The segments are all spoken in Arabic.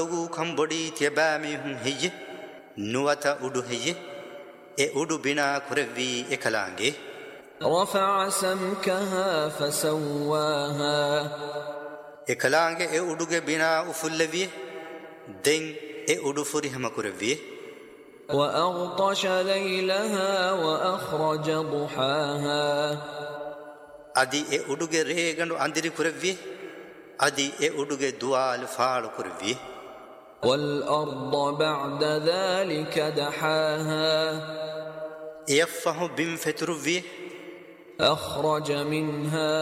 ಕಂಬೊಡಿ ತ್ಯಬಾಮಿ ಹುಂ ಹೆಯ್ಯೆ ನುವತ ಉಡು ಹೆಯ್ಯೆ ಎ ಉಡು ಬಿನಾ ಕುರವಿ ಎಕಲಾಂಗೆ رفع سمكها فسواها ಎಕಲಾಂಗೆ ಎ ಉಡುಗೆ ಬಿನಾ ಉಫುಲ್ಲವಿಯೆ ದೆಂ ಎ ಉಡು ಫುರಿ ಹಮ ಕುರವಿಯೆ وأغطش ليلها وأخرج ضحاها ಅದಿ ಎ ಉಡುಗೆ ರೇಗಂಡು ಅಂದಿರಿ ಕುರವಿಯೆ ಅದಿ ಎ ಉಡುಗೆ ದುವಾಲ್ ಫಾಳು ಕುರವಿಯೆ والأرض بعد ذلك دحاها يفه بن فتروفيه أخرج منها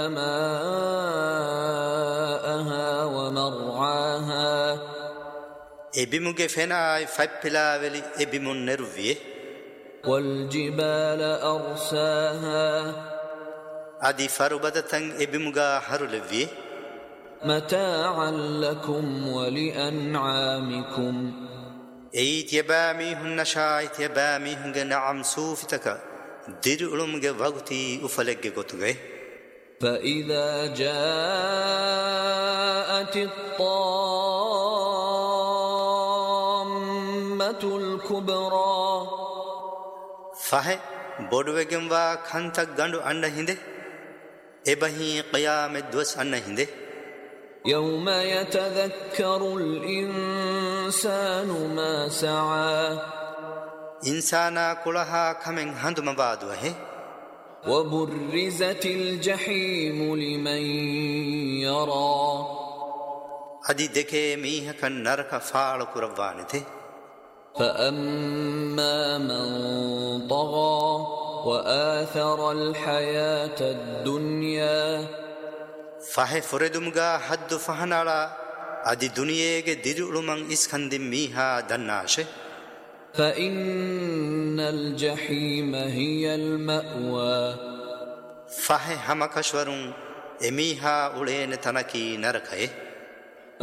ماءها ومرعاها ابيموغي فناي فايبلاولي ابيمون نروفيه والجبال أرساها ادي فربدتن ابيموغا هرولويه متاعا لكم ولأنعامكم اي تيبامي هن شاي تيبامي هن نعم سوفتك ديرولمغه وقتي افلگه گوتگه فإذا جاءت الطامة الكبرى فه بودوگم وا خنتك گندو ان هند ابهي قيامت دوس ان هند يوم يتذكر الإنسان ما سعى إنسانا كلها كمن هندم بعده وبرزت الجحيم لمن يرى أدي دكي ميه كن نرك فعل كربانته فأما من طغى وآثر الحياة الدنيا فهي فردمغا حد فهنالا ادي دنياගේ දිරුළුමන් ඉස්කන්දින් මීහා දන්නාෂේ فإن الجحيم هي المأوى فهي همكشورun එමීහා උලේන තනකී නරකයේ